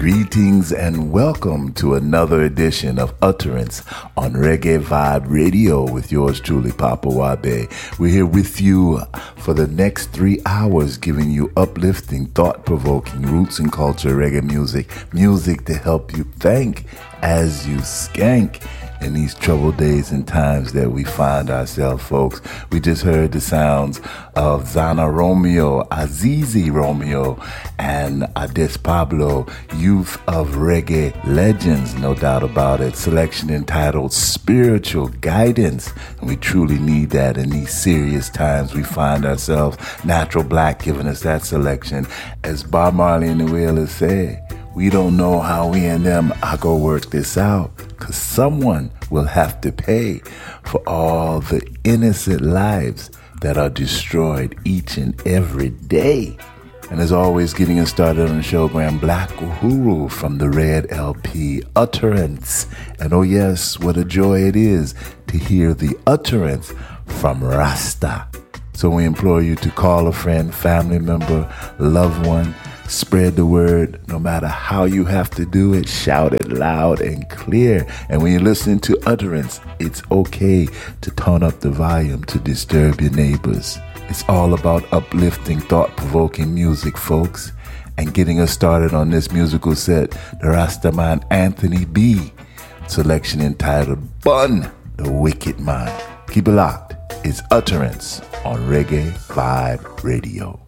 Greetings and welcome to another edition of Utterance on Reggae Vibe Radio with yours truly, Papa Wabe. We're here with you for the next 3 hours, giving you uplifting, thought-provoking, roots and culture reggae music to help you think as you skank in these troubled days and times that we find ourselves, folks. We just heard the sounds of Zana Romeo, Azizi Romeo, and Ades Pablo, youth of reggae legends, no doubt about it. Selection entitled Spiritual Guidance. And we truly need that in these serious times we find ourselves. Natural Black giving us that selection. As Bob Marley and the Wailers say, we don't know how we and them are going to work this out, because someone will have to pay for all the innocent lives that are destroyed each and every day. And as always, getting us started on the show, Grand Black Uhuru from the Red LP, Utterance. And oh yes, what a joy it is to hear the utterance from Rasta. So we implore you to call a friend, family member, loved one, spread the word. No matter how you have to do it, shout it loud and clear. And when you're listening to Utterance, it's okay to turn up the volume to disturb your neighbors. It's all about uplifting, thought-provoking music, folks. And getting us started on this musical set, the Rastaman Anthony B. Selection entitled Bun the Wicked Mind. Keep it locked. It's Utterance on Reggae Vibe Radio.